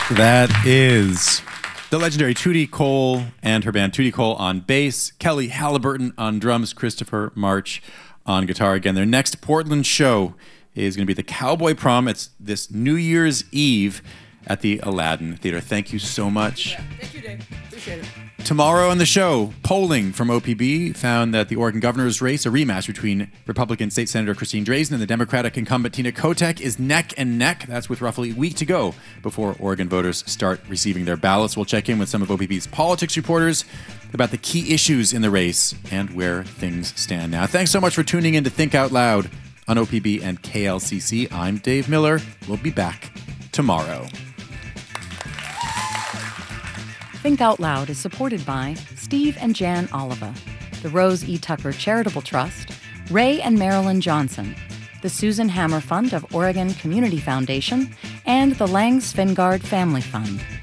That is the legendary Tootie Cole and her band Tootie Cole on bass, Kelly Halliburton on drums, Christopher March on guitar. Again, their next Portland show is going to be the Cowboy Prom. It's this New Year's Eve at the Aladdin Theater. Thank you so much. Yeah, thank you, Dave. Appreciate it. Tomorrow on the show, polling from OPB found that the Oregon governor's race, a rematch between Republican State Senator Christine Drazan and the Democratic incumbent Tina Kotek, is neck and neck. That's with roughly a week to go before Oregon voters start receiving their ballots. We'll check in with some of OPB's politics reporters about the key issues in the race and where things stand now. Thanks so much for tuning in to Think Out Loud on OPB and KLCC. I'm Dave Miller. We'll be back tomorrow. Think Out Loud is supported by Steve and Jan Oliva, the Rose E. Tucker Charitable Trust, Ray and Marilyn Johnson, the Susan Hammer Fund of Oregon Community Foundation, and the Lang Svingard Family Fund.